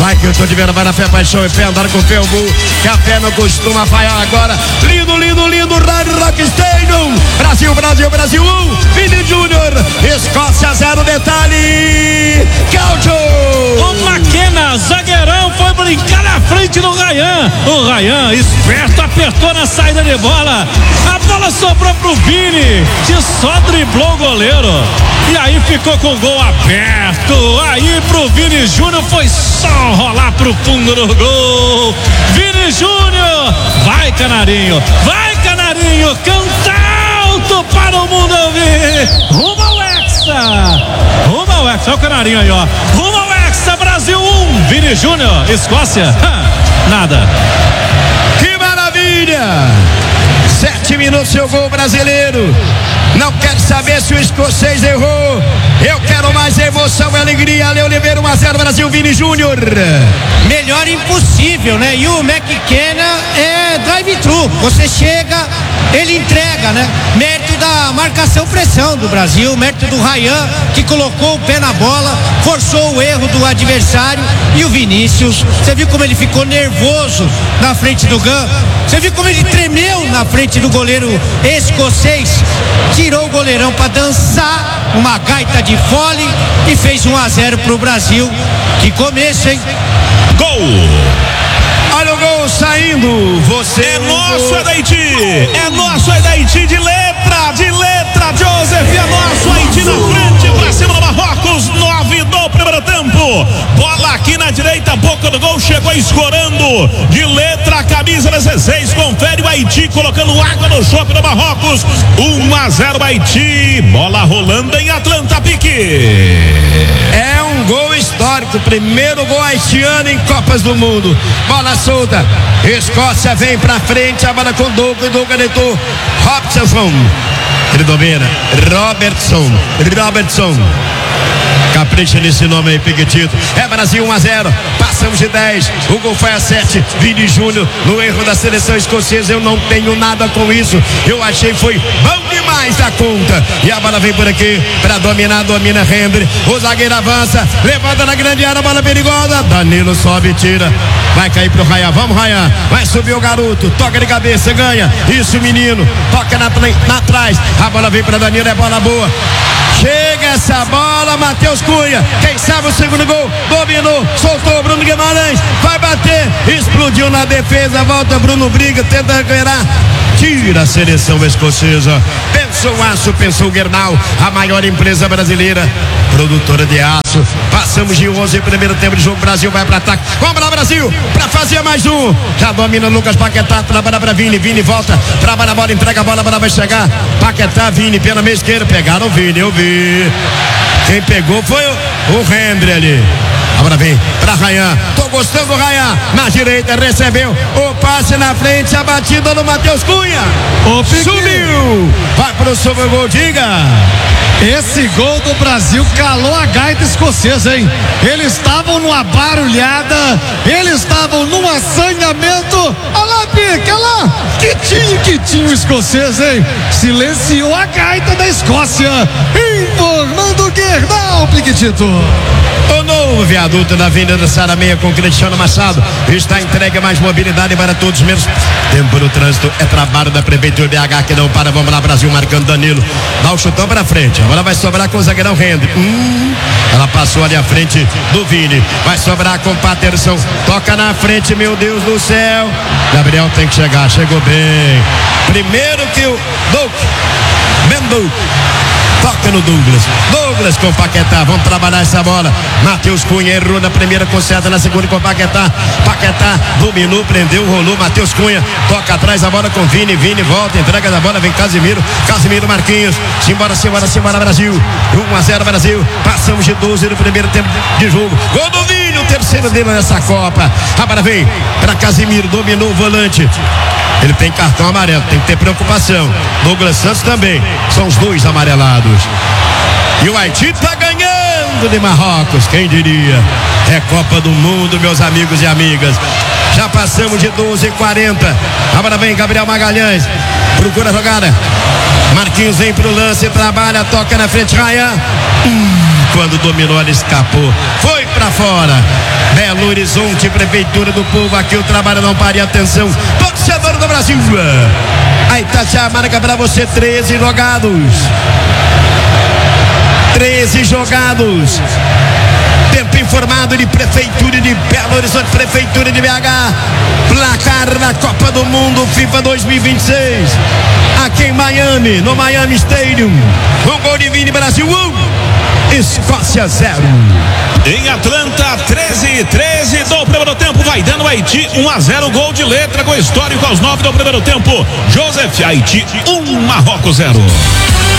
Vai que eu tô de vendo, vai na fé, paixão e fé, andar com fé, o gol, que a fé não costuma falhar agora. Lindo, Rock Stadium. Brasil 1, Vini Júnior, Escócia 0, detalhe, Caucho. O Maquena, zagueirão, foi brincar na frente do Ryan. O Ryan, esperto, apertou na saída de bola. A bola sobrou pro Vini, que só driblou o goleiro. E aí ficou com o gol aberto. Aí pro Vini Júnior foi só rolar pro fundo do gol. Vini Júnior, vai Canarinho, canta alto para o mundo ouvir. Rumo ao Hexa, olha o Canarinho aí, ó. Rumo ao Hexa, Brasil 1, Vini Júnior, Escócia, nada. Que maravilha! 7 minutos, seu gol brasileiro. Não quero saber se o escocês errou. Eu quero mais emoção e alegria. Ale Oliveira, 1-0 Brasil, Vini Júnior. Melhor impossível, né? E o McKenna é drive-thru. Você chega, ele entrega, né? Mérito da marcação-pressão do Brasil, mérito do Ryan, que colocou o pé na bola, forçou o erro do adversário. E o Vinícius, você viu como ele ficou nervoso na frente do Gun? Você viu como ele tremeu na frente do goleiro escocês? Tirou o goleirão para dançar uma gaita de fole e fez 1-0 pro Brasil. Que começo, hein? Gol! Olha o gol saindo. Você é nosso, é da Haiti. É nosso, é da Haiti. De letra, Joseph. É nosso, Haiti na frente, pra cima do Marrocos. 9 do primeiro tempo. Bola aqui na direita, boca do gol. Chegou escorando. De letra, camisa 16. Confere o Haiti colocando água no chope do Marrocos. 1-0 Haiti. Bola rolando em Atlanta, Pique. É um gol histórico. Primeiro gol haitiano em Copas do Mundo. Bola solta. Escócia vem pra frente. A bola com Douglas. Douglas deitou. Robson. Ele domina. Robertson. Capricha nesse nome aí, Piquetito. É Brasil 1-0. Passamos de 10. O gol foi a 7. Vini Júnior no erro da seleção escocesa. Eu não tenho nada com isso. Eu achei foi bom demais da conta. E a bola vem por aqui para dominar. Domina Hendry. O zagueiro avança. Levanta na grande área. Bola perigosa. Danilo sobe e tira. Vai cair pro Ryan. Vamos, Ryan. Vai subir o garoto. Toca de cabeça. Ganha. Isso, menino. Toca na trás. A bola vem para Danilo. É bola boa. Chega essa bola, Matheus Cunha. Quem sabe o segundo gol? Dominou, soltou Bruno Guimarães. Vai bater, explodiu na defesa. Volta Bruno Briga, tenta recuperar. Tira a seleção escocesa. Pensou o aço, pensou o Gernal. A maior empresa brasileira, produtora de aço. Passamos de 11, primeiro tempo de jogo. Brasil vai para ataque. Vamos lá, Brasil, para fazer mais um. Já domina Lucas Paquetá, trabalha para Vini. Vini volta, trabalha a bola, entrega a bola vai chegar. Paquetá, Vini, pela meia esquerda. Pegaram o Vini, eu vi. Quem pegou foi o Hendry ali. Agora vem pra Ryan. Tô gostando do Ryan. Na direita, recebeu o passe na frente. A batida do Matheus Cunha. Subiu. Vai pro seu gol, diga. Esse gol do Brasil calou a gaita escocesa, hein? Eles estavam numa barulhada, eles estavam num assanhamento. Olha lá, Pique, olha lá. Que tinha o escocês, hein? Silenciou a gaita da Escócia. Informando Gerdau, Piquetito. O novo viaduto da Avenida Sarameia com Cristiano Machado está entregue a mais mobilidade para todos menos tempo no trânsito. É trabalho da Prefeitura BH que não para. Vamos lá, Brasil marcando Danilo. Dá o chutão para frente. Agora vai sobrar com o zagueirão Hendry. Ela passou ali à frente do Vini. Vai sobrar com o Patterson. Toca na frente, meu Deus do céu. Gabriel tem que chegar. Chegou bem. Primeiro que o Duke. Toca no Douglas com Paquetá. Vamos trabalhar essa bola. Matheus Cunha errou na primeira, conserta na segunda com Paquetá. Paquetá dominou, prendeu, rolou. Matheus Cunha toca atrás a bola com Vini. Vini volta, entrega da bola, vem Casimiro. Marquinhos. Simbora, Brasil. 1-0 Brasil. Passamos de 12 no primeiro tempo de jogo. Gol do Vini, o terceiro dele nessa Copa. A bola vem para Casimiro, dominou o volante. Ele tem cartão amarelo, tem que ter preocupação. Douglas Santos também. São os dois amarelados. E o Haiti tá ganhando de Marrocos, quem diria? É Copa do Mundo, meus amigos e amigas. Já passamos de 12h40. Agora vem Gabriel Magalhães. Procura a jogada. Marquinhos vem pro lance, trabalha, toca na frente, Ryan. Quando dominou, ele escapou. Foi pra fora. Belo Horizonte, Prefeitura do Povo, aqui o trabalho não para. E atenção, torcedor do Brasil. Aí Tati marca pra você, 13 jogados. 13 jogados. Tempo informado de Prefeitura de Belo Horizonte, Prefeitura de BH. Placar da Copa do Mundo FIFA 2026. Aqui em Miami, no Miami Stadium. Um gol de Vini, Brasil 1, Escócia 0. Em Atlanta, 13 do primeiro tempo, vai dando Haiti 1-0, gol de letra, gol histórico aos 9 do primeiro tempo. Joseph, Haiti 1, Marrocos 0.